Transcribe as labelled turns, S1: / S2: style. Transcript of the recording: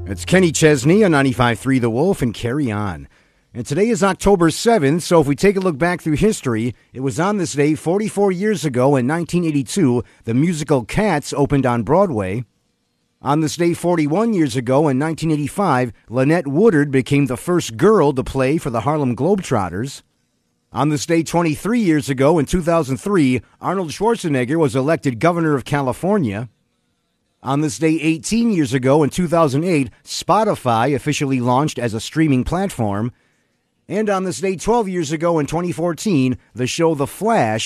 S1: It's Kenny Chesney on 95.3 The Wolf and Carry On. And today is October 7th, so if we take a look back through history, it was on this day 44 years ago in 1982, the musical Cats opened on Broadway. On this day 41 years ago in 1985, Lynette Woodard became the first girl to play for the Harlem Globetrotters. On this day 23 years ago in 2003, Arnold Schwarzenegger was elected governor of California. On this day 18 years ago in 2008, Spotify officially launched as a streaming platform. And on this day 12 years ago in 2014, the show The Flash